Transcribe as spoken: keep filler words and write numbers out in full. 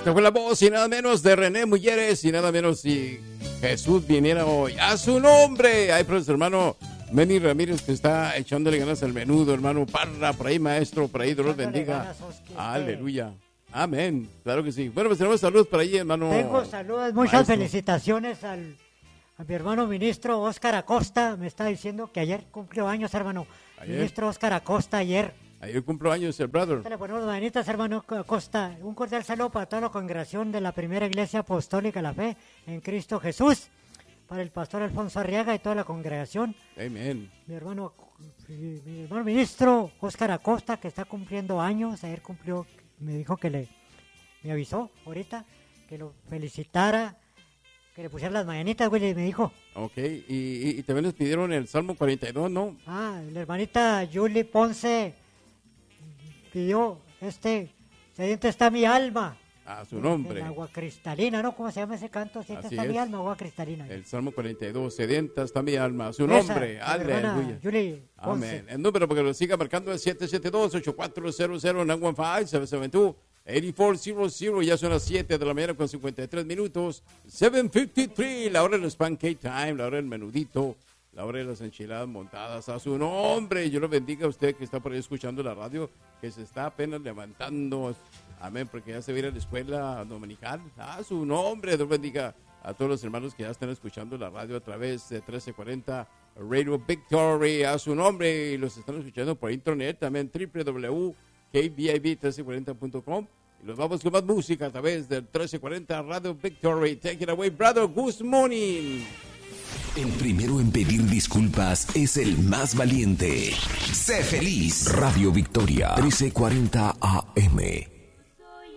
Esta fue la voz y nada menos de René Mulleres y nada menos si Jesús viniera hoy. ¡A su nombre! Ay, pues hermano Meni Ramírez que está echándole ganas al menudo, hermano Parra, por ahí maestro, por ahí Dios los bendiga. Aleluya. Amén. Claro que sí. Bueno, pues tenemos saludos por ahí, hermano. Tengo saludos, muchas maestro. Felicitaciones al, a mi hermano ministro Óscar Acosta. Me está diciendo que ayer cumplió años, hermano. ¿Ayer? Ministro Óscar Acosta, ayer. Ayer cumplo años el brother. Le ponemos manitas, hermano Acosta. Un cordial saludo para toda la congregación de la Primera Iglesia Apostólica de la Fe en Cristo Jesús. Para el pastor Alfonso Arriaga y toda la congregación. Amén. Mi hermano, mi hermano ministro Óscar Acosta, que está cumpliendo años. Ayer cumplió, me dijo que le, me avisó ahorita, que lo felicitara, que le pusiera las mañanitas, güey, me dijo. Ok, y, y, y también les pidieron el Salmo cuarenta y dos, ¿no? Ah, la hermanita Julie Ponce pidió, este, sedienta está mi alma. A su nombre. El agua cristalina, ¿no? ¿Cómo se llama ese canto? Sedienta Así está mi es. alma, agua cristalina. El Salmo cuarenta y dos, sedienta está mi alma. A su Esa, nombre. la hermana Aleluya. Julie Ponce. Amén. El número porque lo siga marcando es siete siete dos, ocho cuatro cero cero, nueve uno cinco, siete siete dos, ocho cuatro cero cero. Ya son las siete de la mañana con cincuenta y tres minutos. siete cincuenta y tres, la hora del pancake time, la hora del menudito, la hora de las enchiladas montadas. A su nombre. Yo lo bendiga a usted que está por ahí escuchando la radio, que se está apenas levantando. Amén, porque ya se viene a la escuela dominical. A su nombre. Dios bendiga a todos los hermanos que ya están escuchando la radio a través de trece cuarenta Radio Victory. A su nombre. Y los están escuchando por internet también, doble u doble u doble u punto k b i b trece cuarenta punto com. Y los vamos con más música a través del trece cuarenta Radio Victory. Take it away, brother. Good morning. El primero en pedir disculpas es el más valiente. Sé feliz. Radio Victoria, trece cuarenta A M.